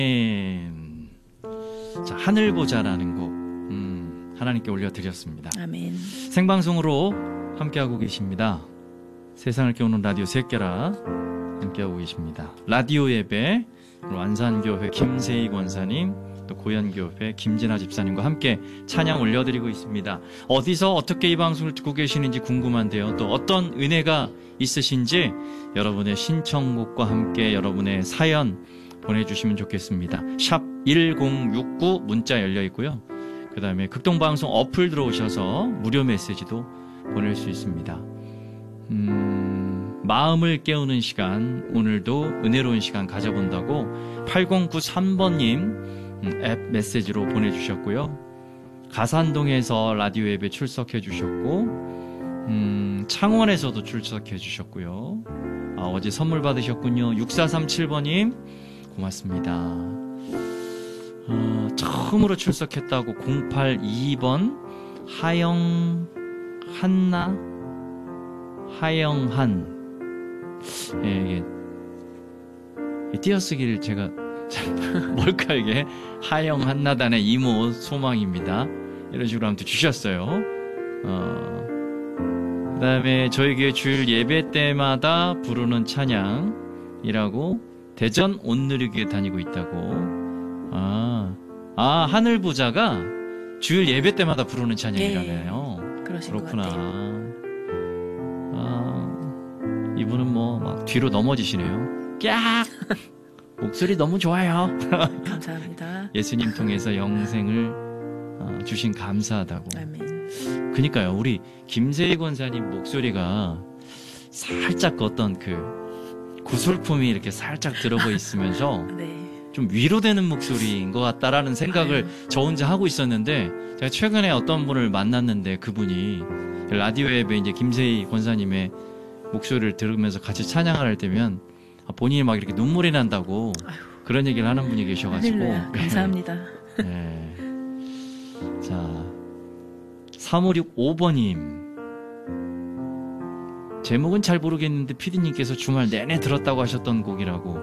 자, 하늘 보자라는 곡 하나님께 올려드렸습니다. 아멘. 생방송으로 함께하고 계십니다. 세상을 깨우는 라디오 새끼라 함께하고 계십니다. 라디오 예배 안산교회 김세희 권사님, 또 고현교회 김진아 집사님과 함께 찬양 올려드리고 있습니다. 어디서 어떻게 이 방송을 듣고 계시는지 궁금한데요. 또 어떤 은혜가 있으신지 여러분의 신청곡과 함께 여러분의 사연 보내주시면 좋겠습니다. 샵 1069 문자 열려 있고요. 그 다음에 극동방송 어플 들어오셔서 무료 메시지도 보낼 수 있습니다. 마음을 깨우는 시간, 오늘도 은혜로운 시간 가져본다고 8093번님 앱 메시지로 보내주셨고요. 가산동에서 라디오 앱에 출석해 주셨고 창원에서도 출석해 주셨고요. 어제 선물 받으셨군요. 6437번님 고맙습니다. 처음으로 출석했다고 082번 하영한 예, 이게 띄어쓰기를 제가 뭘까 이게 하영 한나단의 이모 소망입니다. 이런 식으로 아무튼 주셨어요. 그 다음에 저희 교회 주일 예배 때마다 부르는 찬양이라고 대전 온누리교회 다니고 있다고. 하늘 보자가 주일 예배 때마다 부르는 찬양이라네요. 네, 그러신 그렇구나. 것 같아요. 이분은 뭐 막 뒤로 넘어지시네요. 깍! 목소리 너무 좋아요. 감사합니다. 예수님 통해서 영생을 주신 감사하다고. 아멘. 그니까요. 우리 김세희 권사님 목소리가 살짝 어떤 그 구슬픔이 이렇게 살짝 들어가 있으면서 네. 좀 위로되는 목소리인 것 같다라는 생각을 저 혼자 하고 있었는데, 제가 최근에 어떤 분을 만났는데 그분이 라디오 앱에 이제 김세희 권사님의 목소리를 들으면서 같이 찬양을 할 때면 본인이 막 이렇게 눈물이 난다고 그런 얘기를 하는 분이 계셔가지고. 할렐루야, 감사합니다. 네. 자, 3565번님. 제목은 잘 모르겠는데 PD님께서 주말 내내 들었다고 하셨던 곡이라고.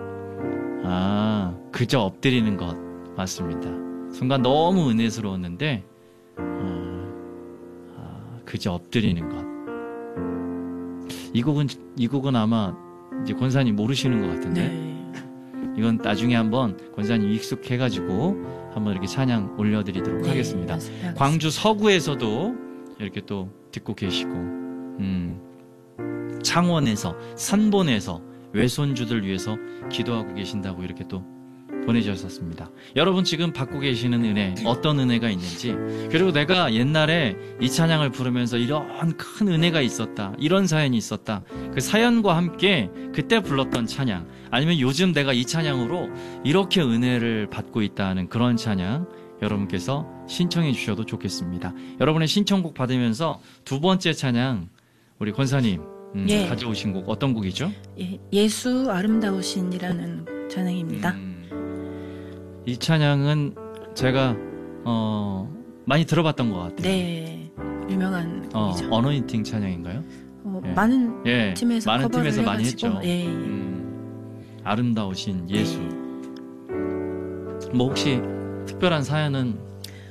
그저 엎드리는 것. 맞습니다. 순간 너무 은혜스러웠는데 그저 엎드리는 것. 이 곡은 아마 이제 권사님 모르시는 것 같은데. 네. 이건 나중에 한번 권사님 익숙해가지고 한번 이렇게 찬양 올려드리도록 하겠습니다. 맞습니다. 광주 서구에서도 이렇게 또 듣고 계시고, 창원에서, 산본에서 외손주들 위해서 기도하고 계신다고 이렇게 또 보내주셨습니다. 여러분 지금 받고 계시는 은혜, 어떤 은혜가 있는지, 그리고 내가 옛날에 이 찬양을 부르면서 이런 큰 은혜가 있었다, 이런 사연이 있었다, 그 사연과 함께 그때 불렀던 찬양, 아니면 요즘 내가 이 찬양으로 이렇게 은혜를 받고 있다는 그런 찬양 여러분께서 신청해 주셔도 좋겠습니다. 여러분의 신청곡 받으면서 두 번째 찬양 우리 권사님 가져오신 곡 어떤 곡이죠? 예수 아름다우신이라는 찬양입니다. 이 찬양은 제가 많이 들어봤던 것 같아요. 네, 유명한 곡이죠. 어노인팅 찬양인가요? 많은 팀에서 많은 커버를 팀에서 많이 해가지고, 했죠. 아름다우신 예수. 뭐 혹시 특별한 사연은